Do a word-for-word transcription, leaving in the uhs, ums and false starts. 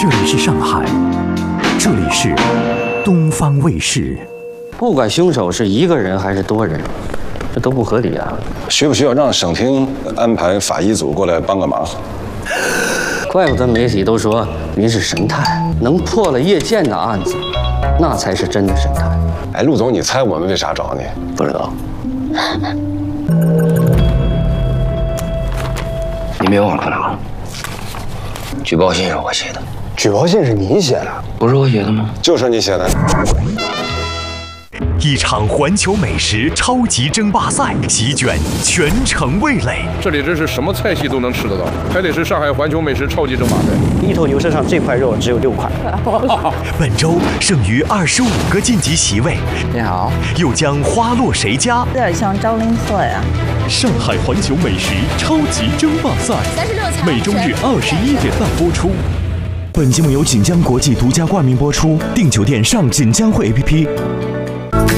这里是上海，这里是东方卫视。 不管凶手是一个人还是多人，这都不合理啊！ 需不需要让省厅安排法医组过来帮个忙？ 怪不得媒体都说您是神探，能破了叶剑的案子，那才是真的神探。 哎，陆总，你猜我们为啥找你？ 不知道。 你别忘了哪了？举报信是我写的。 举报信是你写的？ 不是我写的吗？ 就是你写的。 一场环球美食超级争霸赛席卷全城味蕾。 这里真是什么菜系都能吃得到，还得是上海环球美食超级争霸赛。 一头牛身上这块肉只有六块。 本周剩余二十五个晋级席位， 你好， 又将花落谁家？ 有点像招灵色呀。 上海环球美食超级争霸赛，每周日二十一点半播出。本节目由锦江国际独家冠名播出，订酒店上锦江汇 A P P。